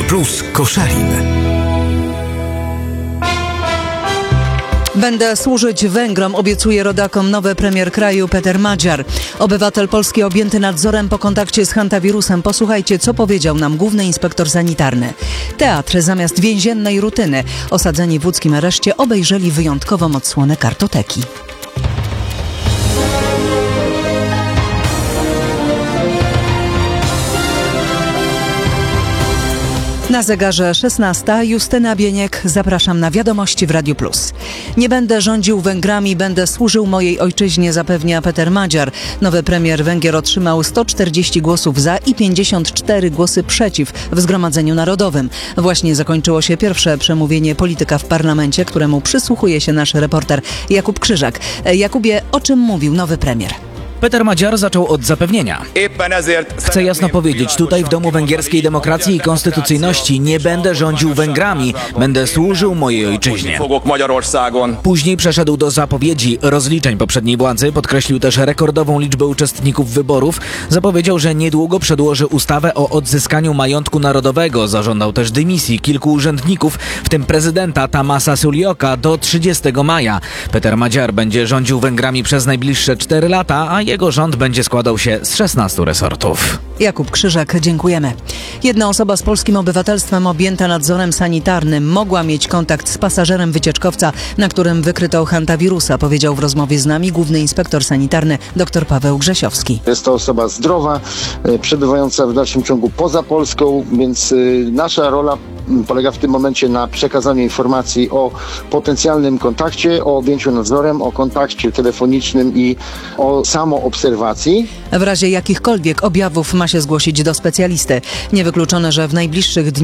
Plus Koszalin. Będę służyć Węgrom, obiecuje rodakom nowy premier kraju Peter Magyar. Obywatel Polski objęty nadzorem po kontakcie z hantawirusem. Posłuchajcie, co powiedział nam główny inspektor sanitarny. Teatr zamiast więziennej rutyny. Osadzeni w łódzkim areszcie obejrzeli wyjątkową odsłonę kartoteki. Na zegarze 16. Justyna Bieniek. Zapraszam na wiadomości w Radiu Plus. Nie będę rządził Węgrami, będę służył mojej ojczyźnie, zapewnia Peter Magyar. Nowy premier Węgier otrzymał 140 głosów za i 54 głosy przeciw w Zgromadzeniu Narodowym. Właśnie zakończyło się pierwsze przemówienie polityka w parlamencie, któremu przysłuchuje się nasz reporter Jakub Krzyżak. Jakubie, o czym mówił nowy premier? Peter Magyar zaczął od zapewnienia. Chcę jasno powiedzieć, tutaj w Domu Węgierskiej Demokracji i Konstytucyjności nie będę rządził Węgrami, będę służył mojej ojczyźnie. Później przeszedł do zapowiedzi rozliczeń poprzedniej władzy, podkreślił też rekordową liczbę uczestników wyborów, zapowiedział, że niedługo przedłoży ustawę o odzyskaniu majątku narodowego, zażądał też dymisji kilku urzędników, w tym prezydenta Tamasa Sulioka do 30 maja. Peter Magyar będzie rządził Węgrami przez najbliższe 4 lata, a jego rząd będzie składał się z 16 resortów. Jakub Krzyżak, dziękujemy. Jedna osoba z polskim obywatelstwem objęta nadzorem sanitarnym mogła mieć kontakt z pasażerem wycieczkowca, na którym wykryto hantawirusa, powiedział w rozmowie z nami główny inspektor sanitarny dr Paweł Grzesiowski. Jest to osoba zdrowa, przebywająca w dalszym ciągu poza Polską, więc nasza rola polega w tym momencie na przekazaniu informacji o potencjalnym kontakcie, o objęciu nadzorem, o kontakcie telefonicznym i o samoobserwacji. W razie jakichkolwiek objawów ma się zgłosić do specjalisty. Niewykluczone, że w najbliższych dniach